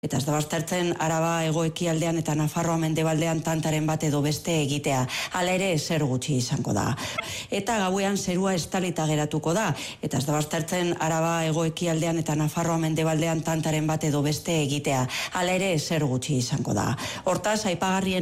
Eta ez da baztertzen Araba hego-ekialdean eta Nafarroa mendebaldean tantaren bat edo beste egitea. Hala ere ezer gutxi izango da. Eta gauean zerua estalita geratuko da. Eta ez da baztertzen Araba hego-ekialdean eta Nafarroa mendebaldean tantaren bat edo beste egitea. Hala ere ezer gutxi izango da. Hortaz, aipagarrien